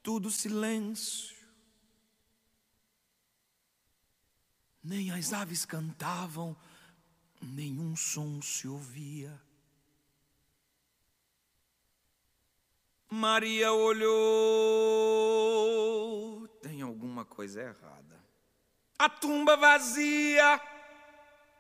tudo silêncio. Nem as aves cantavam, nenhum som se ouvia. Maria olhou, tem alguma coisa errada. A tumba vazia.